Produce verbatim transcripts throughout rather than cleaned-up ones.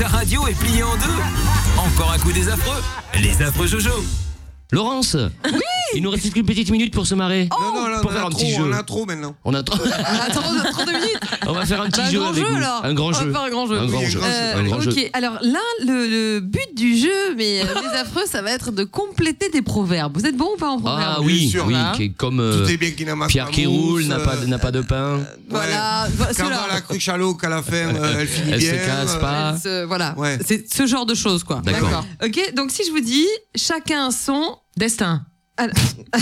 ta radio est pliée en deux. Encore un coup des affreux. Les affreux Jojo. Laurence. Oui. Il nous reste une petite minute pour se marrer. Oh non, non, là, pour on, faire a un trop, petit jeu. on a trop maintenant. On a trop. Attends, trente-deux minutes. On va faire un petit Bah, un jeu grand avec jeu, vous. alors. Un grand On va jeu. faire un grand jeu. Un grand Oui, jeu. Euh, Un grand ok, jeu. alors là, le, le but du jeu, mais euh, les affreux, ça va être de compléter des proverbes. Vous êtes bon ou pas en proverbes? Ah oui, Bien sûr, oui, là. qui est comme euh, Tout est bien qui n'a Pierre qui roule, n'a pas, n'a pas de pain. Voilà, Ouais. voilà, Quand ceux-là. on a la cruche à l'eau, qu'à la fin, euh, elle finit Elle bien. se casse euh, pas. Ce- voilà, Ouais. c'est ce genre de choses, quoi. D'accord. Ok, donc si je vous dis chacun son Destin. alors,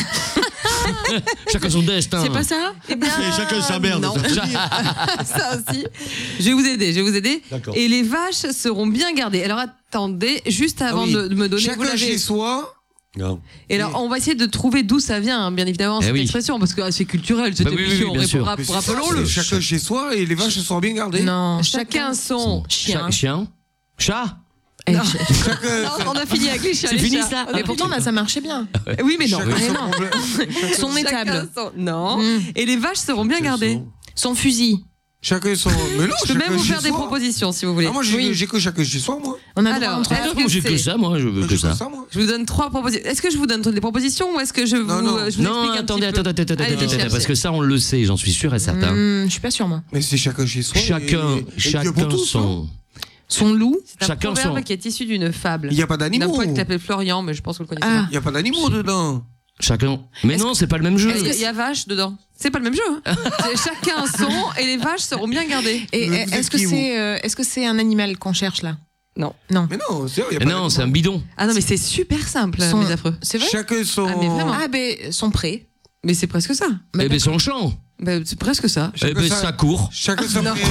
Chacun son destin. C'est pas ça? eh bien, Et chacun sa merde. non. ça veut dire. Ça aussi. Je vais vous aider, je vais vous aider. D'accord. Et les vaches seront bien gardées. Alors attendez, juste avant Ah oui. de, de me donner. vous Chacun l'avez- chez soi. Non. Et alors, on va essayer de trouver d'où ça vient, hein, bien évidemment, Eh cette oui. expression, parce que ah, c'est culturel, cette Bah oui, oui, émission. oui, bien sûr. Rap- Mais c'est ça, Rappelons-le. c'est Chacun chez soi et les vaches seront bien gardées. Non. Chacun son chien. Cha- Chien. Chat. Eh, Non. ch- Chacun, Non, on a fini avec les chats. C'est les fini, chats. ça On a Mais pourtant, fini. là, ça marchait bien. Oui, mais non. chacun mais son non. problème. Son Chacun étable. son- Non. Mm. Et les vaches seront bien gardées. Son fusil. Chacun son. Mais non, Je peux même chacun vous chez faire des soi. propositions si vous voulez. Ah, moi, j'ai Oui. que- j'ai que chacun chez soi, moi. On a le Alors, droit entre- est-ce Moi, que j'ai que c'est- ça, moi, je veux J'ai que ça. moi. Je vous donne trois propositions. Est-ce que je vous donne des propositions ou est-ce que je vous, Non, non. euh, je vous Non, explique un attendez, petit peu attendez, attendez, attendez, Allez, attendez, cherchez. parce que ça, on le sait, j'en suis sûr et certain. Hmm, je suis pas sûre, moi. Mais c'est chacun chez soi. Chacun, et- et Dieu chacun pour tous, hein. son. Son loup. C'est un Chacun proverbe son- qui est issu d'une fable. Il n'y a pas D'un d'animaux. poète qui s'appelait Florian, mais je pense que vous le connaissez Ah. pas. Il n'y a pas d'animaux dedans. Chacun. Mais non, c'est pas le même jeu. Est-ce qu'il y a vache dedans? C'est pas le même jeu. Hein. C'est chacun son et les vaches seront bien gardées. Et Vous euh, êtes est-ce que qui, vous c'est euh, est-ce que c'est un animal qu'on cherche là? Non. Non. Mais non, c'est vrai, il y a Mais pas non, d'animaux. c'est un bidon. Ah non, mais c'est super simple, Son- mes affreux. C'est vrai? Chacun son. Ah, mais vraiment. Ah, ben, son pré. Mais c'est presque ça. Bah, Eh ben, son champ. Bah, c'est presque ça. Eh Chacun ben, sa- sa cour, Chacun son. Non.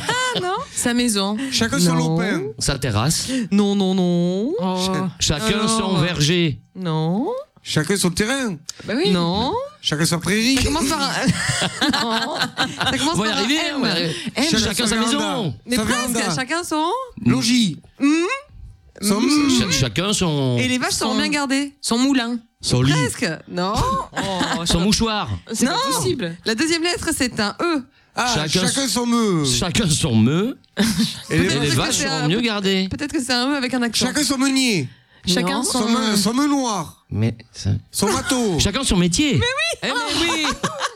Sa maison. Chacun son Non. lopin. sa terrasse. Non, non, non. Oh. Chacun Alors. son verger. Non. Chacun son terrain. Bah oui. Non. Chacun sa prairie. Ça commence par un. Non. Ça commence On va y par un arriver, M. on va y arriver. M. Chacun sa véranda. maison. Mais Sa presque, véranda. chacun son. Logis. Son- Cha- chacun son. Et les vaches seront Son- bien gardées. Son moulin. Son lit. Presque. Non. Oh, Son mouchoir. C'est Non. pas possible. La deuxième lettre, c'est un E. Ah, Chacun- chacun son meu. Chacun son meu. Et les Et Peut-être les que vaches c'est seront un- mieux gardées. Peut-être que c'est un E avec un accent. Chacun son meunier. Chacun Non. son. Son, me- son menoir. Mais ça- Son bateau. chacun son métier. Mais oui. Eh mais oui.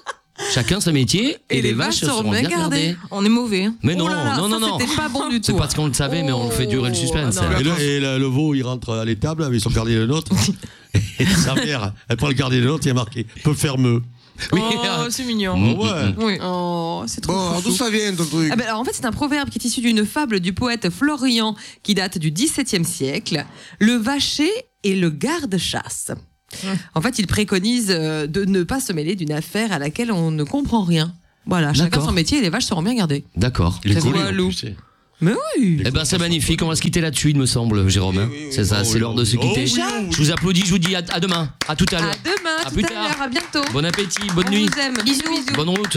Chacun son métier et, les vaches seront bien gardées. On est mauvais. hein. Mais non, Oh là là, non, non, ça, non. C'était pas bon du C'est tout. parce qu'on le savait, mais on fait durer le suspense. Oh, non. Et, le, et le, le veau, il rentre à l'étable avec son gardien de notes. Et sa mère, elle prend le gardien de notes, il y a marqué peu fermeux. Oui. Oh, c'est mignon. Mm, Oh, ouais. mm, mm. Oui. Oh, c'est trop Bon, alors chouchou. d'où ça vient ton truc? Ah ben alors, en fait, c'est un proverbe qui est issu d'une fable du poète Florian qui date du dix-septième siècle. Le vacher et le garde-chasse. En fait, il préconise euh, de ne pas se mêler d'une affaire à laquelle on ne comprend rien. Voilà, chacun D'accord. son métier et les vaches seront bien gardées. D'accord. Il est Ça collé, voit, en Lou. plus, c'est- Mais oui. Eh ben c'est magnifique, on va se quitter là-dessus, il me semble, Jérôme. hein. Oui, oui, oui. C'est ça, Oh c'est oui, l'heure de oh se oui. quitter. Oh oui, oh oui. Je vous applaudis, je vous dis à, à demain, à tout à À l'heure. demain, À tout plus à tard. l'heure, à bientôt. Bon appétit, bonne On nuit, vous aime. Bisous, bisous. bonne route.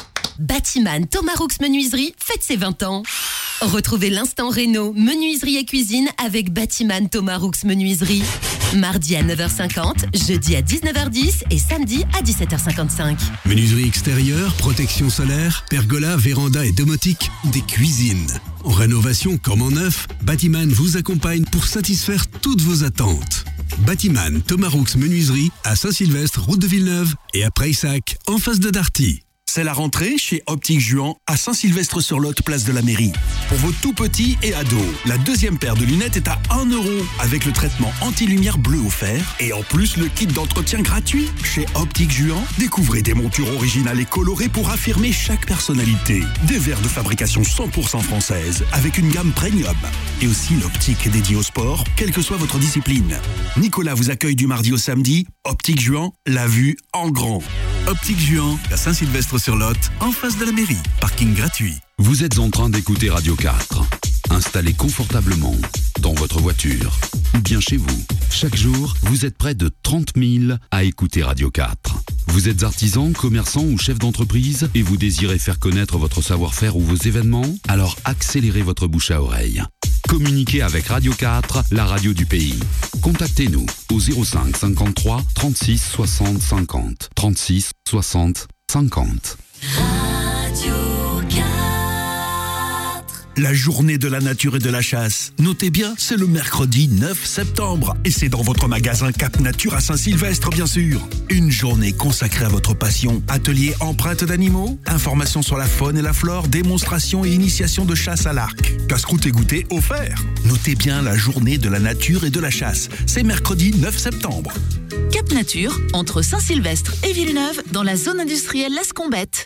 Batiman Thomas Roux Menuiserie fête ses vingt ans. Retrouvez l'instant Réno, menuiserie et cuisine avec Batiman Thomas Roux Menuiserie. Mardi à neuf heures cinquante, jeudi à dix-neuf heures dix et samedi à dix-sept heures cinquante-cinq. Menuiserie extérieure, protection solaire, pergola, véranda et domotique, des cuisines. En rénovation comme en neuf, Batiman vous accompagne pour satisfaire toutes vos attentes. Batiman Thomas Roux Menuiserie à Saint-Sylvestre, route de Villeneuve et à Prayssac, en face de Darty. C'est la rentrée chez Optique Juan à Saint-Sylvestre-sur-Lot, place de la Mairie. Pour vos tout petits et ados, la deuxième paire de lunettes est à un euro avec le traitement anti-lumière bleu offert et en plus le kit d'entretien gratuit. Chez Optique Juan, découvrez des montures originales et colorées pour affirmer chaque personnalité. Des verres de fabrication cent pour cent française avec une gamme premium. Et aussi l'optique dédiée au sport, quelle que soit votre discipline. Nicolas vous accueille du mardi au samedi. Optique Juan, la vue en grand. Optique Juan à Saint-Sylvestre-sur-Lot, en face de la mairie. Parking gratuit. Vous êtes en train d'écouter Radio quatre. Installez confortablement dans votre voiture ou bien chez vous. Chaque jour, vous êtes près de trente mille à écouter Radio quatre. Vous êtes artisan, commerçant ou chef d'entreprise et vous désirez faire connaître votre savoir-faire ou vos événements? Alors accélérez votre bouche à oreille. Communiquez avec Radio quatre, la radio du pays. Contactez-nous au zéro cinq cinquante-trois trente-six soixante cinquante. trente-six soixante cinquante. Radio quatre. La journée de la nature et de la chasse. Notez bien, c'est le mercredi neuf septembre. Et c'est dans votre magasin Cap Nature à Saint-Sylvestre, bien sûr. Une journée consacrée à votre passion. Atelier empreintes d'animaux, informations sur la faune et la flore, démonstration et initiation de chasse à l'arc. Casse-croûte et goûter offert. Notez bien la journée de la nature et de la chasse. C'est mercredi neuf septembre. Cap Nature, entre Saint-Sylvestre et Villeneuve, dans la zone industrielle L'Escombette.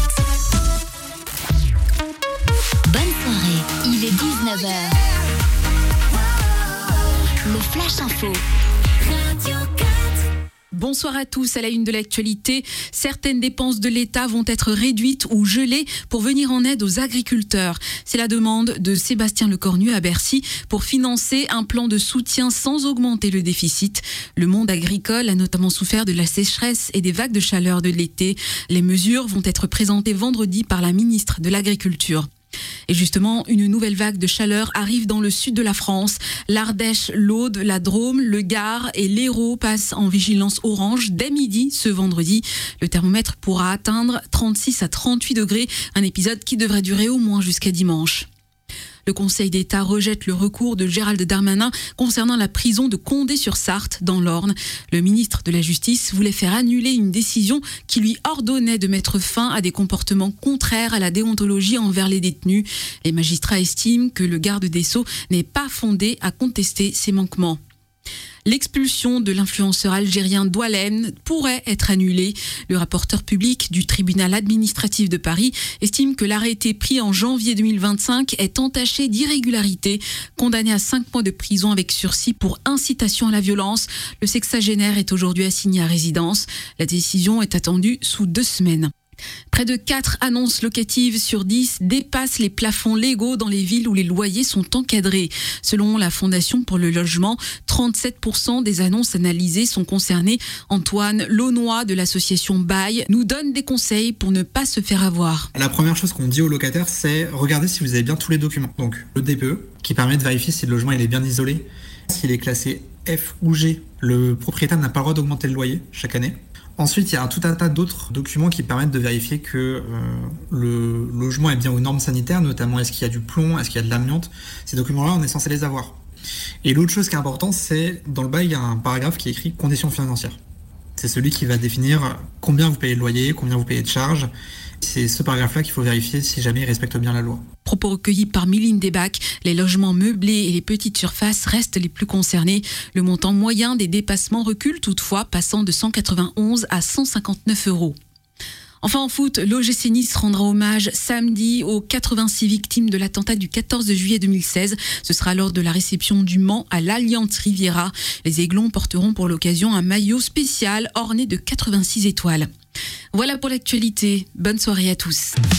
Bonne soirée, il est dix-neuf heures. Le Flash Info. Radio quatre. Bonsoir à tous. À la une de l'actualité, certaines dépenses de l'État vont être réduites ou gelées pour venir en aide aux agriculteurs. C'est la demande de Sébastien Lecornu à Bercy pour financer un plan de soutien sans augmenter le déficit. Le monde agricole a notamment souffert de la sécheresse et des vagues de chaleur de l'été. Les mesures vont être présentées vendredi par la ministre de l'Agriculture. Et justement, une nouvelle vague de chaleur arrive dans le sud de la France. L'Ardèche, l'Aude, la Drôme, le Gard et l'Hérault passent en vigilance orange dès midi ce vendredi. Le thermomètre pourra atteindre trente-six à trente-huit degrés, un épisode qui devrait durer au moins jusqu'à dimanche. Le Conseil d'État rejette le recours de Gérald Darmanin concernant la prison de Condé-sur-Sarthe dans l'Orne. Le ministre de la Justice voulait faire annuler une décision qui lui ordonnait de mettre fin à des comportements contraires à la déontologie envers les détenus. Les magistrats estiment que le garde des Sceaux n'est pas fondé à contester ces manquements. L'expulsion de l'influenceur algérien Doualem pourrait être annulée. Le rapporteur public du tribunal administratif de Paris estime que l'arrêté pris en janvier deux mille vingt-cinq est entaché d'irrégularités. Condamné à cinq mois de prison avec sursis pour incitation à la violence, le sexagénaire est aujourd'hui assigné à résidence. La décision est attendue sous deux semaines. Près de quatre annonces locatives sur dix dépassent les plafonds légaux dans les villes où les loyers sont encadrés. Selon la Fondation pour le logement, trente-sept pour cent des annonces analysées sont concernées. Antoine Launois de l'association Bail nous donne des conseils pour ne pas se faire avoir. La première chose qu'on dit aux locataires, c'est regardez si vous avez bien tous les documents. Donc le D P E, qui permet de vérifier si le logement il est bien isolé. S'il est classé F ou G, le propriétaire n'a pas le droit d'augmenter le loyer chaque année. Ensuite, il y a tout un tas d'autres documents qui permettent de vérifier que euh, le logement est bien aux normes sanitaires, notamment est-ce qu'il y a du plomb, est-ce qu'il y a de l'amiante. Ces documents-là, on est censé les avoir. Et l'autre chose qui est importante, c'est dans le bail, il y a un paragraphe qui est écrit « conditions financières ». C'est celui qui va définir combien vous payez de loyer, combien vous payez de charges. C'est ce paragraphe-là qu'il faut vérifier si jamais il respecte bien la loi. Propos recueillis par Méline Desbac, les logements meublés et les petites surfaces restent les plus concernés. Le montant moyen des dépassements recule toutefois, passant de cent quatre-vingt-onze à cent cinquante-neuf euros. Enfin en foot, l'O G C Nice rendra hommage samedi aux quatre-vingt-six victimes de l'attentat du quatorze juillet deux mille seize. Ce sera lors de la réception du Mans à l'Allianz Riviera. Les Aiglons porteront pour l'occasion un maillot spécial orné de quatre-vingt-six étoiles. Voilà pour l'actualité. Bonne soirée à tous.